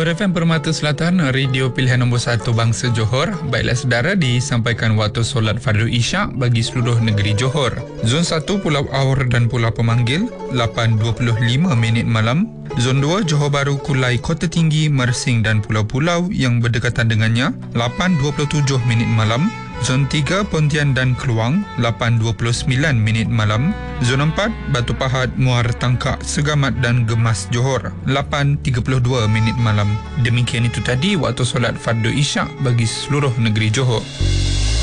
Suara FM Permata Selatan, radio pilihan nombor 1 Bangsa Johor. Baiklah saudara, disampaikan waktu solat Fardu Isyak bagi seluruh negeri Johor. Zon 1 Pulau Aur dan Pulau Pemanggil 8.25 minit malam. Zon 2 Johor Bahru, Kulai, Kota Tinggi, Mersing dan pulau-pulau yang berdekatan dengannya 8.27 minit malam. Zon 3 Pontian dan Keluang 8.29 minit malam. Zon 4 Batu Pahat, Muar, Tangkak, Segamat dan Gemas Johor 8.32 minit malam. Demikian itu tadi waktu solat Fardu Isyak bagi seluruh negeri Johor.